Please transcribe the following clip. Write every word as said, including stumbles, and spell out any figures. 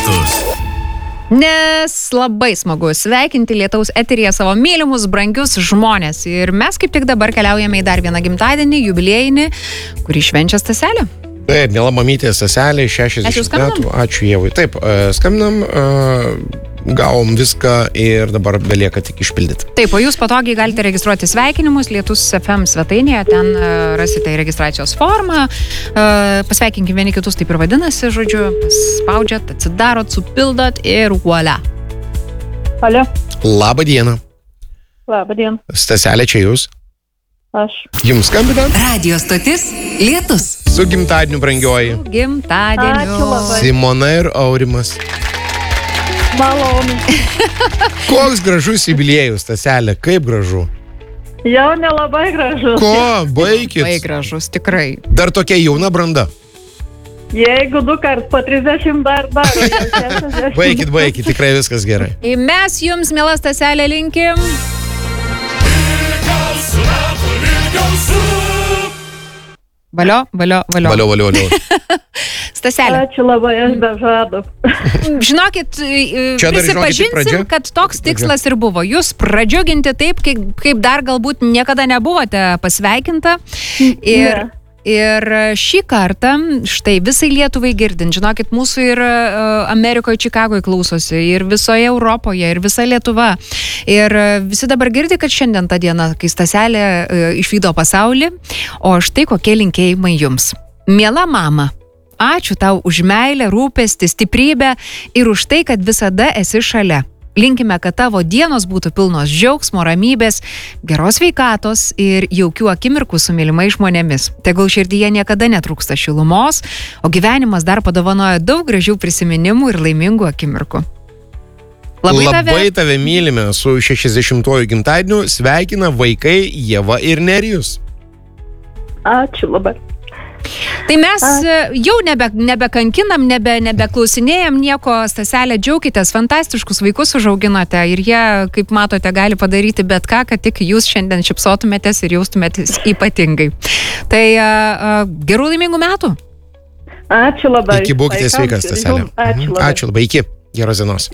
lietus. Nes labai smagu sveikinti lietaus eteryje savo mylimus, brangius žmonės. Ir mes kaip tik dabar keliaujame į dar vieną gimtadienį, jubiliejinį, kurį švenčia Staselė. Taip, miela mamytė Staselė, šešiasdešimt metų. Ačiū Dievui. Taip, skambinam, gavom viską ir dabar belieka tik išpildyti. Taip, o jūs patogiai galite registruoti sveikinimus Lietus F M svetainėje, ten rasite registracijos formą. Pasveikinkim vieni kitus, taip ir vadinasi, žodžiu, spaudžiat, atsidarot, supildot ir voila. Alio. Labą dieną. Labą dieną. Staselė, čia jūs? Aš. Jums skambina? Radio stotis Lietus. Su gimtadieniu, brangioji. Su gimtadieniu. Ačiū labai. Simona ir Aurimas. Malonu. Koks gražus jubiliejus, Staselė, kaip gražu. Jau nelabai gražu. Ko, baikit. Labai gražus, tikrai. Dar tokia jauna branda. Jeigu du kart po trisdešimt dar daro. Baikit, baikit, tikrai viskas gerai. Ir mes jums, miela Staselė, linkim. Valio, valio, valio. Valio, valio, valio. Staselė. Ačiū labai, aš be žadu. Žinokit, Čia dar, prisipažinsim, žinokit, pradžia. kad toks tikslas ir buvo. Jūs pradžiuginti taip, kaip, kaip dar galbūt niekada nebuvote pasveikinta. Ir, Ne. ir šį kartą, štai visai Lietuvai girdint, žinokit, mūsų ir uh, Amerikoje, Čikagoje klausosi, ir visoje Europoje, ir visa Lietuva. Ir uh, visi dabar girdi, kad šiandien ta diena, kai Staselė uh, išvydo pasaulį, o štai kokie linkėjimai jums. Miela mama, ačiū tau už meilę, rūpestį, stiprybę ir už tai, kad visada esi šalia. Linkime, kad tavo dienos būtų pilnos džiaugsmo, ramybės, geros sveikatos ir jaukių akimirkų su mylimais žmonėmis. Tegul širdyje niekada netrūksta šilumos, o gyvenimas dar padovanoja daug gražių prisiminimų ir laimingų akimirkų. Labai, Labai tave... tave mylime su šešiasdešimtuoju gimtadieniu. Sveikina vaikai Ieva ir Nerijus. Ačiū labai. Tai mes jau nebe, nebekankinam, nebe, nebeklausinėjam nieko. Staselė, džiaukitės, fantastiškus vaikus užauginote ir jie, kaip matote, gali padaryti bet ką, kad tik jūs šiandien šipsotumėtės ir jaustumėtės ypatingai. Tai uh, gerų laimingų metų. Ačiū labai. Iki būkite sveikas, Staselė. Ačiū labai. Ačiū labai, iki. Geros dienos.